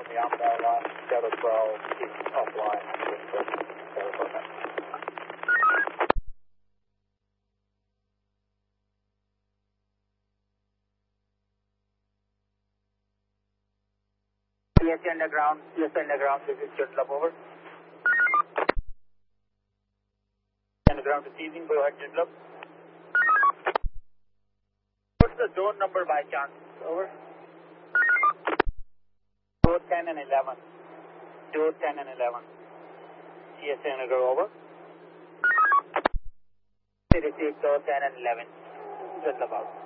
the outbound line, Delta 12, keep offline. Yes, underground, this is Jetlab, over. Underground receiving, go ahead, Jetlab. What's the zone number by chance? Over. Door 10 and 11. Door 10 and 11. CSA underground, over. Receive door 10 and 11. Jetlab out.